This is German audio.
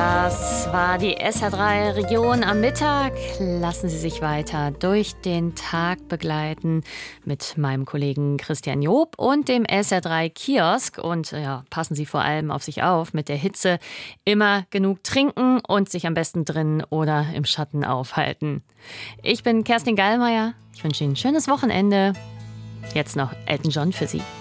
Das war die SR3 Region am Mittag. Lassen Sie sich weiter durch den Tag begleiten mit meinem Kollegen Christian Job und dem SR3 Kiosk. Und ja, passen Sie vor allem auf sich auf mit der Hitze. Immer genug trinken und sich am besten drinnen oder im Schatten aufhalten. Ich bin Kerstin Gallmeier. Ich wünsche Ihnen ein schönes Wochenende. Jetzt noch Elton John für Sie.